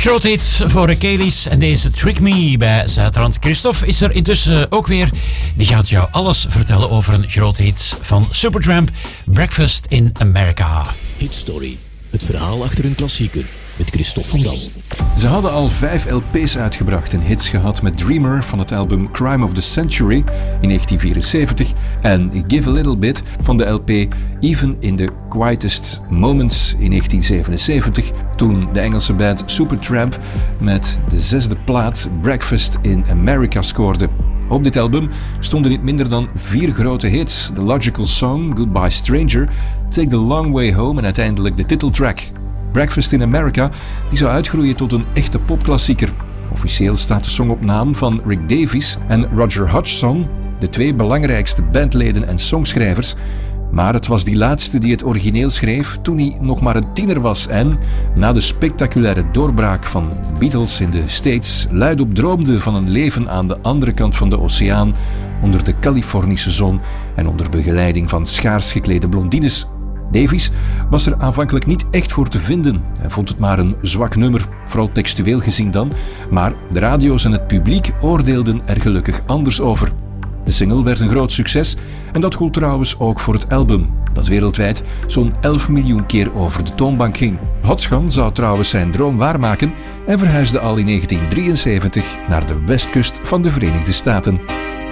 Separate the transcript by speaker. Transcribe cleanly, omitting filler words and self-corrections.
Speaker 1: Groot hit voor Kelis en deze Trick Me bij Zuidrand. Christophe is er intussen ook weer. Die gaat jou alles vertellen over een groot hit van Supertramp, Breakfast in America.
Speaker 2: Hit Story, het verhaal achter een klassieker. Met Christophe van Dam.
Speaker 3: Ze hadden al 5 LP's uitgebracht en hits gehad met Dreamer van het album Crime of the Century in 1974 en Give a Little Bit van de LP Even in the Quietest Moments in 1977, toen de Engelse band Supertramp met de 6e plaat Breakfast in America scoorde. Op dit album stonden niet minder dan 4 grote hits: The Logical Song, Goodbye Stranger, Take the Long Way Home en uiteindelijk de titeltrack. Breakfast in America die zou uitgroeien tot een echte popklassieker. Officieel staat de song op naam van Rick Davies en Roger Hodgson, de 2 belangrijkste bandleden en songschrijvers. Maar het was die laatste die het origineel schreef toen hij nog maar een tiener was en, na de spectaculaire doorbraak van Beatles in de States, luidop droomde van een leven aan de andere kant van de oceaan, onder de Californische zon en onder begeleiding van schaars geklede blondines. Davies was er aanvankelijk niet echt voor te vinden. Hij vond het maar een zwak nummer, vooral textueel gezien dan, maar de radio's en het publiek oordeelden er gelukkig anders over. De single werd een groot succes en dat gold trouwens ook voor het album, dat wereldwijd zo'n 11 miljoen keer over de toonbank ging. Hodgson zou trouwens zijn droom waarmaken en verhuisde al in 1973 naar de westkust van de Verenigde Staten.